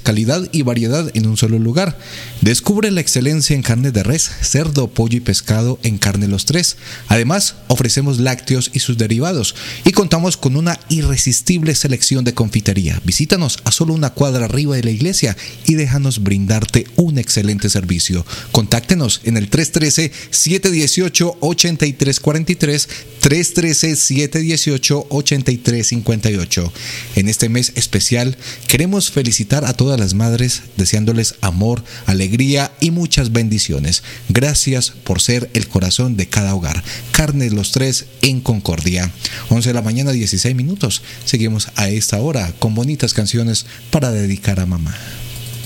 calidad y variedad en un solo lugar. Descubre la excelencia en carne de res, cerdo, pollo y pescado en Carne Los Tres. Además, ofrecemos lácteos y sus derivados y contamos con una irresistible selección de confitería. Visítanos a solo una cuadra arriba de la iglesia y déjanos brindarte un excelente servicio. Contáctenos en el 313-718-8343, 313-718-8358. En este mes especial queremos felicitar a todas las madres deseándoles amor, alegría y muchas bendiciones. Gracias por ser el corazón de cada hogar. Carne Los Tres en Concordia. 11 de la mañana, 16 minutos. Seguimos a esta hora con bonitas canciones para dedicar a mamá.